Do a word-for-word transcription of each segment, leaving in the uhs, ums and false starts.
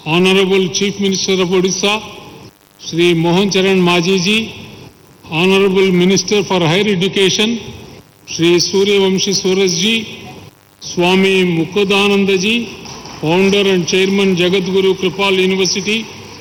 Honorable Chief Minister of Odisha, Shri Mohan Charan Majhi Ji, Honorable Minister for Higher Education, Shri Suryavamshi Swaraj Ji, Swami Mukudananda Ji, Founder and Chairman Jagadguru Kripal University,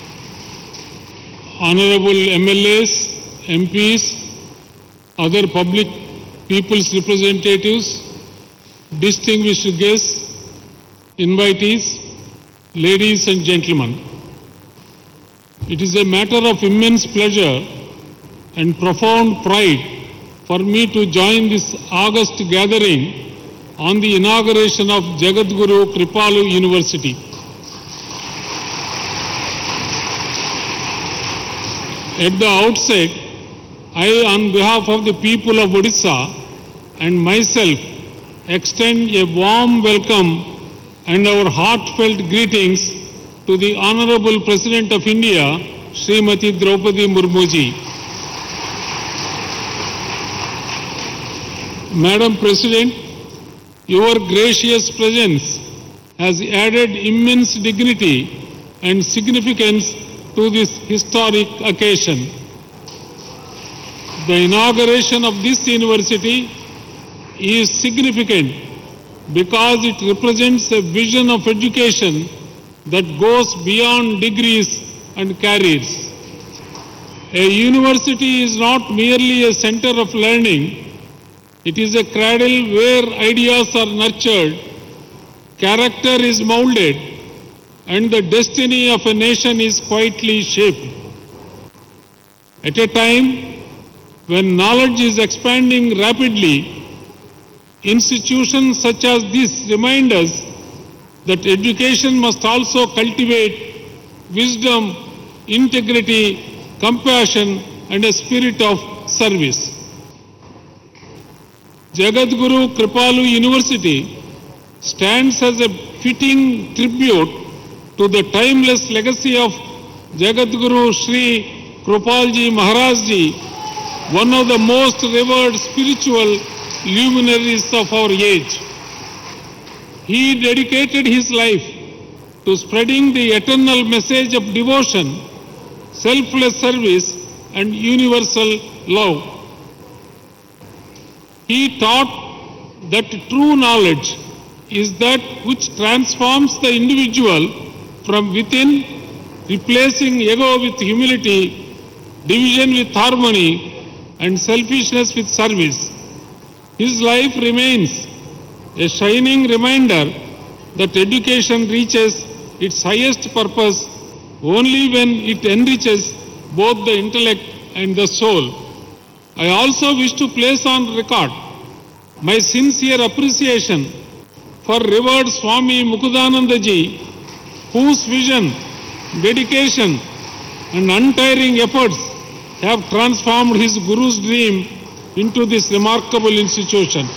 Honorable M L As, M Ps, other public people's representatives, distinguished guests, invitees, ladies and gentlemen. It is a matter of immense pleasure and profound pride for me to join this august gathering on the inauguration of Jagadguru Kripalu University. At the outset, I, on behalf of the people of Odisha and myself, extend a warm welcome and our heartfelt greetings to the Honorable President of India, Srimati Draupadi Murmu Ji. Madam President, your gracious presence has added immense dignity and significance to this historic occasion. The inauguration of this university is significant because it represents a vision of education that goes beyond degrees and careers. A university is not merely a center of learning, it is a cradle where ideas are nurtured, character is molded, and the destiny of a nation is quietly shaped. At a time when knowledge is expanding rapidly, institutions such as this remind us that education must also cultivate wisdom, integrity, compassion, and a spirit of service. Jagadguru Kripalu University stands as a fitting tribute to the timeless legacy of Jagadguru Shri Kripalji Maharaj Ji, one of the most revered spiritual luminaries of our age. He dedicated his life to spreading the eternal message of devotion, selfless service, and universal love. He taught that true knowledge is that which transforms the individual from within, replacing ego with humility, division with harmony, and selfishness with service. His life remains a shining reminder that education reaches its highest purpose only when it enriches both the intellect and the soul. I also wish to place on record my sincere appreciation for revered Swami Mukudananda Ji, whose vision, dedication, and untiring efforts have transformed his Guru's dream into this remarkable institution.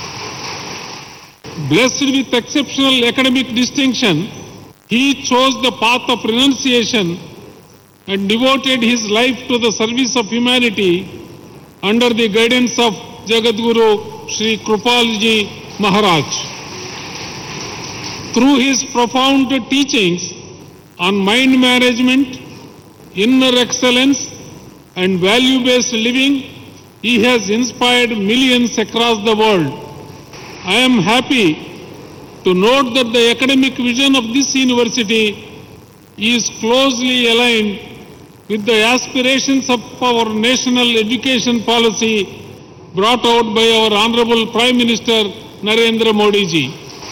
Blessed with exceptional academic distinction, he chose the path of renunciation and devoted his life to the service of humanity under the guidance of Jagadguru Shri Kripalji Maharaj. Through his profound teachings on mind management, inner excellence, and value-based living, he has inspired millions across the world. I am happy to note that the academic vision of this university is closely aligned with the aspirations of our national education policy brought out by our Honorable Prime Minister Narendra Modi Ji.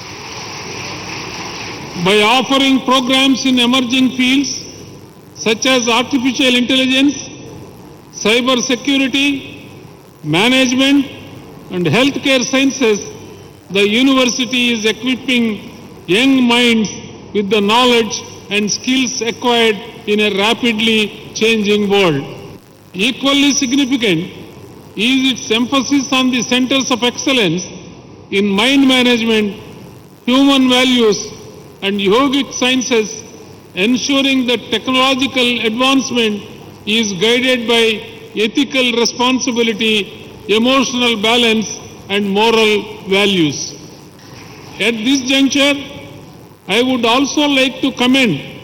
By offering programs in emerging fields such as artificial intelligence, cyber security, management, and healthcare sciences, the university is equipping young minds with the knowledge and skills acquired in a rapidly changing world. Equally significant is its emphasis on the centers of excellence in mind management, human values, and yogic sciences, ensuring that technological advancement is guided by ethical responsibility, emotional balance, and moral values. At this juncture, I would also like to commend